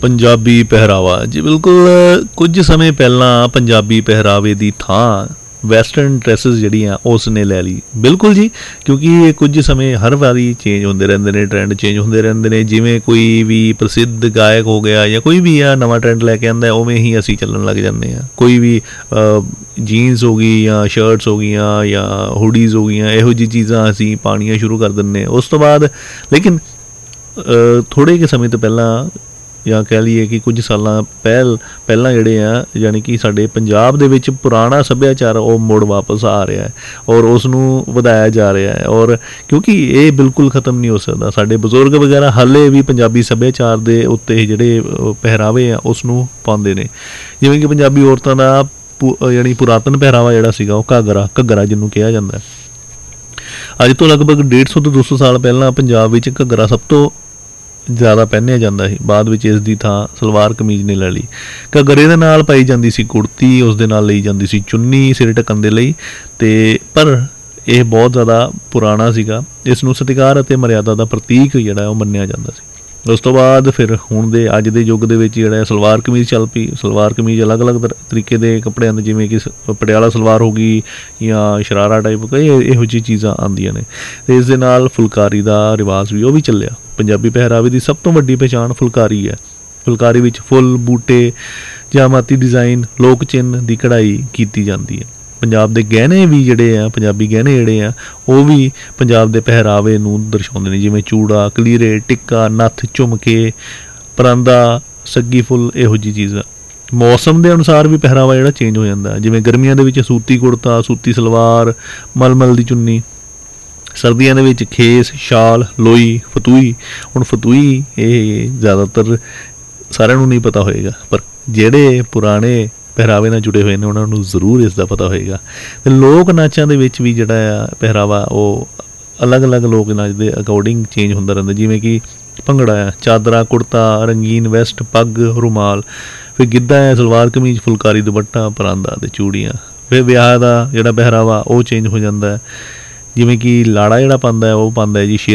ਪੰਜਾਬੀ ਪਹਿਰਾਵਾ ਜੀ ਬਿਲਕੁਲ। ਕੁਝ ਸਮੇਂ ਪਹਿਲਾਂ ਪੰਜਾਬੀ ਪਹਿਰਾਵੇ ਦੀ ਥਾਂ ਵੈਸਟਰਨ ਡਰੈਸਿਸ ਜਿਹੜੀਆਂ ਉਸ ਨੇ ਲੈ ਲਈ। ਬਿਲਕੁਲ ਜੀ, ਕਿਉਂਕਿ ਇਹ ਕੁਝ ਸਮੇਂ ਹਰ ਵਾਰੀ ਚੇਂਜ ਹੁੰਦੇ ਰਹਿੰਦੇ ਨੇ, ਟਰੈਂਡ ਚੇਂਜ ਹੁੰਦੇ ਰਹਿੰਦੇ ਨੇ। ਜਿਵੇਂ ਕੋਈ ਵੀ ਪ੍ਰਸਿੱਧ ਗਾਇਕ ਹੋ ਗਿਆ ਜਾਂ ਕੋਈ ਵੀ ਆ ਨਵਾਂ ਟਰੈਂਡ ਲੈ ਕੇ ਆਉਂਦਾ, ਉਵੇਂ ਹੀ ਅਸੀਂ ਚੱਲਣ ਲੱਗ ਜਾਂਦੇ ਹਾਂ। ਕੋਈ ਵੀ ਜੀਨਸ ਹੋ ਗਈ ਜਾਂ ਸ਼ਰਟਸ ਹੋ ਗਈਆਂ ਜਾਂ ਹੁਡੀਜ਼ ਹੋ ਗਈਆਂ, ਇਹੋ ਜਿਹੀ ਚੀਜ਼ਾਂ ਅਸੀਂ ਪਾਉਣੀਆਂ ਸ਼ੁਰੂ ਕਰ ਦਿੰਦੇ ਹਾਂ। ਉਸ ਤੋਂ ਬਾਅਦ ਲੇਕਿਨ ਥੋੜ੍ਹੇ ਕੁ ਸਮੇਂ ਤੋਂ ਪਹਿਲਾਂ ਜਾਂ ਕਹਿ ਲਈਏ ਕਿ ਕੁਝ ਸਾਲਾਂ ਪਹਿਲਾਂ ਜਿਹੜੇ ਆ, ਯਾਨੀ ਕਿ ਸਾਡੇ ਪੰਜਾਬ ਦੇ ਵਿੱਚ ਪੁਰਾਣਾ ਸੱਭਿਆਚਾਰ ਉਹ ਮੁੜ ਵਾਪਸ ਆ ਰਿਹਾ ਹੈ ਔਰ ਉਸ ਨੂੰ ਵਧਾਇਆ ਜਾ ਰਿਹਾ ਹੈ। ਔਰ ਕਿਉਂਕਿ ਇਹ ਬਿਲਕੁਲ ਖ਼ਤਮ ਨਹੀਂ ਹੋ ਸਕਦਾ। ਸਾਡੇ ਬਜ਼ੁਰਗ ਵਗੈਰਾ ਹਾਲੇ ਵੀ ਪੰਜਾਬੀ ਸੱਭਿਆਚਾਰ ਦੇ ਉੱਤੇ ਜਿਹੜੇ ਪਹਿਰਾਵੇ ਆ ਉਸ ਨੂੰ ਪਾਉਂਦੇ ਨੇ। ਜਿਵੇਂ ਕਿ ਪੰਜਾਬੀ ਔਰਤਾਂ ਦਾ ਯਾਨੀ ਪੁਰਾਤਨ ਪਹਿਰਾਵਾ ਜਿਹੜਾ ਸੀਗਾ ਉਹ ਘੱਗਰਾ ਜਿਹਨੂੰ ਕਿਹਾ ਜਾਂਦਾ। ਅੱਜ ਤੋਂ ਲਗਭਗ 150 ਤੋਂ 200 ਸਾਲ ਪਹਿਲਾਂ ਪੰਜਾਬ ਵਿੱਚ ਘੱਗਰਾ ਸਭ ਤੋਂ ਜ਼ਿਆਦਾ ਪਹਿਨਿਆ ਜਾਂਦਾ ਸੀ। ਬਾਅਦ ਵਿੱਚ ਇਸ ਦੀ ਥਾਂ ਸਲਵਾਰ ਕਮੀਜ਼ ਨੇ ਲੈ ਲਈ। ਘੱਗਰੇ ਦੇ ਨਾਲ ਪਾਈ ਜਾਂਦੀ ਸੀ ਕੁੜਤੀ, ਉਸ ਦੇ ਨਾਲ ਲਈ ਜਾਂਦੀ ਸੀ ਚੁੰਨੀ ਸਿਰ ਢੱਕਣ ਦੇ ਲਈ। ਅਤੇ ਪਰ ਇਹ ਬਹੁਤ ਜ਼ਿਆਦਾ ਪੁਰਾਣਾ ਸੀਗਾ। ਇਸ ਨੂੰ ਸਤਿਕਾਰ ਅਤੇ ਮਰਿਆਦਾ ਦਾ ਪ੍ਰਤੀਕ ਜਿਹੜਾ ਉਹ ਮੰਨਿਆ ਜਾਂਦਾ ਸੀ। ਉਸ ਤੋਂ ਬਾਅਦ ਫਿਰ ਹੁਣ ਦੇ ਅੱਜ ਦੇ ਯੁੱਗ ਦੇ ਵਿੱਚ ਜਿਹੜਾ ਸਲਵਾਰ ਕਮੀਜ਼ ਚੱਲ ਪਈ। ਸਲਵਾਰ ਕਮੀਜ਼ ਅਲੱਗ-ਅਲੱਗ ਤਰੀਕੇ ਦੇ ਕੱਪੜਿਆਂ ਦੇ, ਜਿਵੇਂ ਕਿ ਪਟਿਆਲਾ ਸਲਵਾਰ ਹੋ ਗਈ ਜਾਂ ਸ਼ਰਾਰਾ ਟਾਈਪ, ਕਈ ਇਹੋ ਜਿਹੀ ਚੀਜ਼ਾਂ ਆਉਂਦੀਆਂ ਨੇ। ਅਤੇ ਇਸ ਦੇ ਨਾਲ ਫੁਲਕਾਰੀ ਦਾ ਰਿਵਾਜ਼ ਵੀ ਉਹ ਵੀ ਚੱਲਿਆ। ਪੰਜਾਬੀ ਪਹਿਰਾਵੇ ਦੀ ਸਭ ਤੋਂ ਵੱਡੀ ਪਹਿਚਾਣ ਫੁਲਕਾਰੀ ਹੈ। ਫੁਲਕਾਰੀ ਵਿੱਚ ਫੁੱਲ, ਬੂਟੇ, ਜਾਮਾਤੀ ਡਿਜ਼ਾਈਨ, ਲੋਕ ਚਿੰਨ੍ਹ ਦੀ ਕਢਾਈ ਕੀਤੀ ਜਾਂਦੀ ਹੈ। ਪੰਜਾਬ ਦੇ ਗਹਿਣੇ ਵੀ ਜਿਹੜੇ ਆ, ਪੰਜਾਬੀ ਗਹਿਣੇ ਜਿਹੜੇ ਆ ਉਹ ਵੀ ਪੰਜਾਬ ਦੇ ਪਹਿਰਾਵੇ ਨੂੰ ਦਰਸਾਉਂਦੇ ਨੇ। ਜਿਵੇਂ ਚੂੜਾ, ਕਲੀਰੇ, ਟਿੱਕਾ, ਨੱਥ, ਝੁਮਕੇ, ਪਰਾਂਦਾ, ਸੱਗੀ ਫੁੱਲ, ਇਹੋ ਜਿਹੀ ਚੀਜ਼ਾਂ। ਮੌਸਮ ਦੇ ਅਨੁਸਾਰ ਵੀ ਪਹਿਰਾਵਾ ਜਿਹੜਾ ਚੇਂਜ ਹੋ ਜਾਂਦਾ। ਜਿਵੇਂ ਗਰਮੀਆਂ ਦੇ ਵਿੱਚ ਸੂਤੀ ਕੁੜਤਾ, ਸੂਤੀ ਸਲਵਾਰ, ਮਲਮਲ ਦੀ ਚੁੰਨੀ। ਸਰਦੀਆਂ ਦੇ ਵਿੱਚ ਖੇਸ, ਸ਼ਾਲ, ਲੋਈ, ਫਤੂਈ। ਹੁਣ ਫਤੂਈ ਇਹ ਜ਼ਿਆਦਾਤਰ ਸਾਰਿਆਂ ਨੂੰ ਨਹੀਂ ਪਤਾ ਹੋਏਗਾ, ਪਰ ਜਿਹੜੇ ਪੁਰਾਣੇ ਪਹਿਰਾਵੇ ਨਾਲ ਜੁੜੇ ਹੋਏ ਨੇ ਉਹਨਾਂ ਨੂੰ ਜ਼ਰੂਰ ਇਸ ਦਾ ਪਤਾ ਹੋਏਗਾ। ਅਤੇ ਲੋਕ ਨਾਚਾਂ ਦੇ ਵਿੱਚ ਵੀ ਜਿਹੜਾ ਆ ਪਹਿਰਾਵਾ ਉਹ ਅਲੱਗ-ਅਲੱਗ ਲੋਕ ਨਾਚ ਦੇ ਅਕੋਰਡਿੰਗ ਚੇਂਜ ਹੁੰਦਾ ਰਹਿੰਦਾ। ਜਿਵੇਂ ਕਿ ਭੰਗੜਾ ਆ, ਚਾਦਰਾ, ਕੁੜਤਾ, ਰੰਗੀਨ ਵੈਸਟ, ਪੱਗ, ਰੁਮਾਲ। ਫਿਰ ਗਿੱਧਾ ਹੈ, ਸਲਵਾਰ ਕਮੀਜ਼, ਫੁਲਕਾਰੀ ਦੁਪੱਟਾ, ਪਰਾਂਦਾ ਅਤੇ ਚੂੜੀਆਂ। ਫਿਰ ਵਿਆਹ ਦਾ ਜਿਹੜਾ ਪਹਿਰਾਵਾ ਉਹ ਚੇਂਜ ਹੋ ਜਾਂਦਾ ਹੈ। ਜਿਵੇਂ ਕਿ ਲਾੜਾ ਜਿਹੜਾ ਪਾਉਂਦਾ ਹੈ ਉਹ ਪਾਉਂਦਾ ਹੈ ਜੀ